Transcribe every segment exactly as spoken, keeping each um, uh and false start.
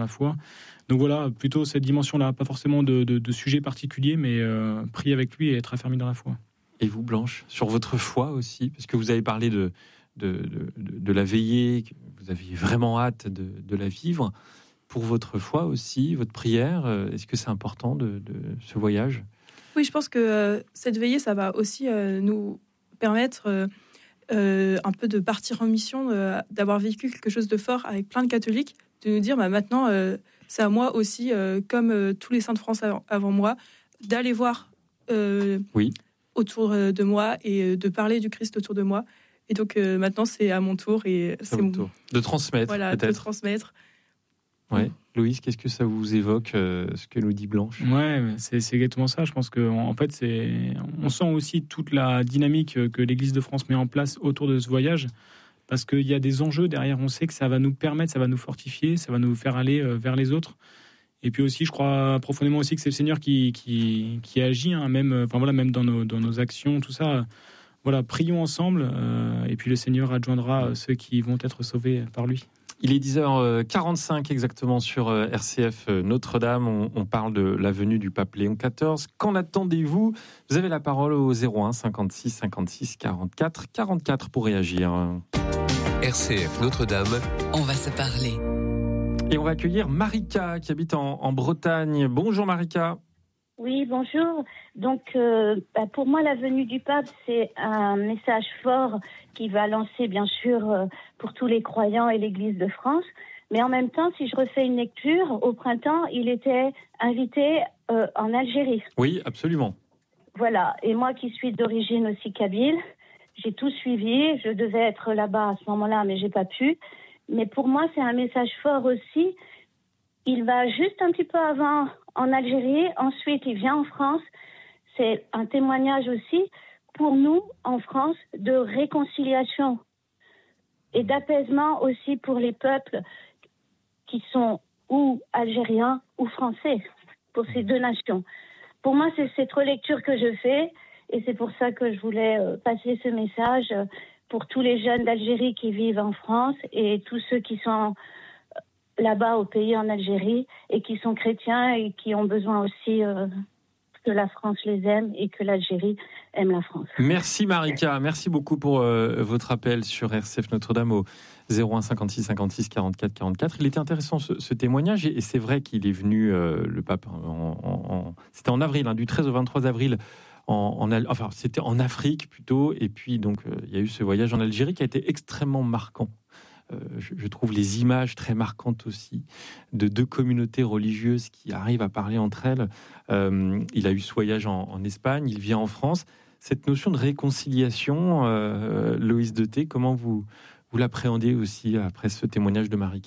la foi. Donc voilà, plutôt cette dimension-là, pas forcément de, de, de sujet particulier, mais euh, prier avec lui et être affermi dans la foi. Et vous, Blanche, sur votre foi aussi, parce que vous avez parlé de, de, de, de, de la veillée, que vous aviez vraiment hâte de, de la vivre. Pour votre foi aussi, votre prière, est-ce que c'est important de, de ce voyage ? Oui, je pense que euh, cette veillée, ça va aussi euh, nous permettre euh, euh, un peu de partir en mission, euh, d'avoir vécu quelque chose de fort avec plein de catholiques, de nous dire bah, maintenant, euh, c'est à moi aussi, euh, comme euh, tous les saints de France avant, avant moi, d'aller voir euh, oui. autour de moi et de parler du Christ autour de moi. Et donc euh, maintenant, c'est à mon tour. Et c'est c'est à mon mon... tour. De transmettre, voilà, peut-être. de transmettre. Ouais. Loïs, qu'est-ce que ça vous évoque, euh, ce que nous dit Blanche ? Ouais, c'est, c'est exactement ça. Je pense qu'en en fait, c'est, on sent aussi toute la dynamique que l'Église de France met en place autour de ce voyage, parce qu'il y a des enjeux derrière. On sait que ça va nous permettre, ça va nous fortifier, ça va nous faire aller vers les autres. Et puis aussi, je crois profondément aussi que c'est le Seigneur qui, qui, qui agit, hein, même, enfin voilà, même dans nos, dans nos actions, tout ça. Voilà, prions ensemble, euh, et puis le Seigneur adjoindra ceux qui vont être sauvés par lui. Il est dix heures quarante-cinq exactement sur R C F Notre-Dame. On, on parle de la venue du pape Léon quatorze. Qu'en attendez-vous ? Vous avez la parole au zéro un cinquante-six cinquante-six quarante-quatre quarante-quatre pour réagir. R C F Notre-Dame, on va se parler. Et on va accueillir Marika qui habite en, en Bretagne. Bonjour Marika. Oui, bonjour. Donc, euh, bah pour moi, la venue du pape, c'est un message fort qui va lancer, bien sûr, euh, pour tous les croyants et l'Église de France. Mais en même temps, si je refais une lecture, au printemps, il était invité euh, en Algérie. Oui, absolument. Voilà. Et moi qui suis d'origine aussi kabyle, j'ai tout suivi. Je devais être là-bas à ce moment-là, mais j'ai pas pu. Mais pour moi, c'est un message fort aussi. Il va juste un petit peu avant en Algérie, ensuite il vient en France. C'est un témoignage aussi pour nous en France de réconciliation et d'apaisement aussi pour les peuples qui sont ou algériens ou français, pour ces deux nations. Pour moi, c'est cette relecture que je fais et c'est pour ça que je voulais passer ce message pour tous les jeunes d'Algérie qui vivent en France et tous ceux qui sont là-bas au pays en Algérie et qui sont chrétiens et qui ont besoin aussi euh, que la France les aime et que l'Algérie aime la France. Merci Marika, merci beaucoup pour euh, votre appel sur R C F Notre-Dame au zéro un cinquante-six cinquante-six quarante-quatre quarante-quatre. Il était intéressant ce, ce témoignage et, et c'est vrai qu'il est venu, euh, le pape, en, en, en, c'était en avril, hein, du treize au vingt-trois avril, en, en, enfin c'était en Afrique plutôt, et puis donc euh, il y a eu ce voyage en Algérie qui a été extrêmement marquant. Euh, je, je trouve les images très marquantes aussi de deux communautés religieuses qui arrivent à parler entre elles. Euh, il a eu ce voyage en, en Espagne, il vient en France. Cette notion de réconciliation, euh, Loïs Deté, comment vous, vous l'appréhendez aussi après ce témoignage de Marika ?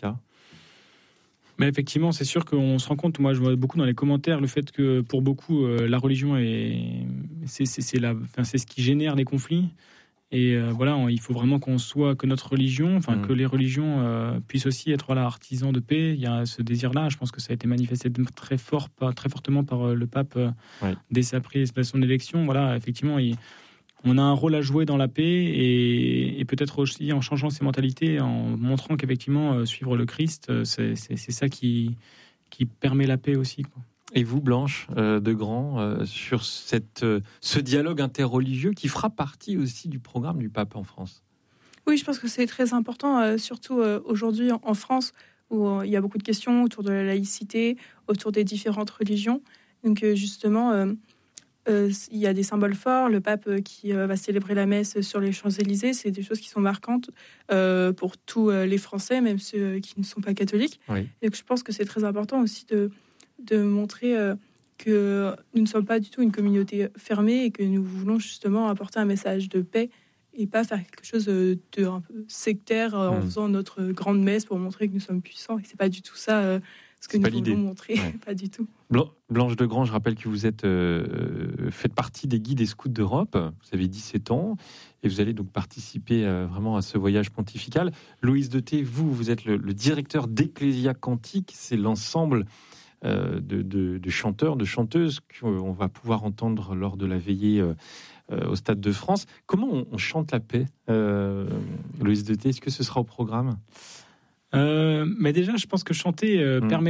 Mais effectivement, c'est sûr qu'on se rend compte, moi je vois beaucoup dans les commentaires, le fait que pour beaucoup, euh, la religion, est, c'est, c'est, c'est, la, enfin, c'est ce qui génère les conflits. Et euh, voilà, on, il faut vraiment qu'on soit, que notre religion, enfin mmh. que les religions euh, puissent aussi être voilà, artisans de paix. Il y a ce désir-là. Je pense que ça a été manifesté très fort, pas, très fortement par euh, le pape euh, oui. dès sa prise de son élection. Voilà, effectivement, il, on a un rôle à jouer dans la paix et, et peut-être aussi en changeant ses mentalités, en montrant qu'effectivement euh, suivre le Christ, euh, c'est, c'est, c'est ça qui qui permet la paix aussi, quoi. Et vous, Blanche euh, Degrand, euh, sur cette, euh, ce dialogue interreligieux qui fera partie aussi du programme du pape en France. Oui, je pense que c'est très important, euh, surtout euh, aujourd'hui en, en France, où euh, il y a beaucoup de questions autour de la laïcité, autour des différentes religions. Donc euh, justement, euh, euh, il y a des symboles forts. Le pape euh, qui euh, va célébrer la messe sur les Champs-Élysées, c'est des choses qui sont marquantes euh, pour tous euh, les Français, même ceux qui ne sont pas catholiques. Oui. Et donc, je pense que c'est très important aussi de... de montrer euh, que nous ne sommes pas du tout une communauté fermée et que nous voulons justement apporter un message de paix et pas faire quelque chose de un peu sectaire euh, mmh. en faisant notre grande messe pour montrer que nous sommes puissants. Et c'est pas du tout ça euh, ce que c'est nous pas voulons l'idée. montrer, ouais. Pas du tout. Blanche Degrand, je rappelle que vous êtes euh, faites partie des guides et scouts d'Europe. Vous avez dix-sept ans et vous allez donc participer euh, vraiment à ce voyage pontifical. Loïs Deté, vous, vous êtes le, le directeur d'Ecclésia Cantique. C'est l'ensemble Euh, de, de, de chanteurs, de chanteuses qu'on va pouvoir entendre lors de la veillée euh, euh, au Stade de France. Comment on, on chante la paix, euh, Loïs Deté ? Est-ce que ce sera au programme ? euh, Mais déjà, je pense que chanter euh, mmh. permet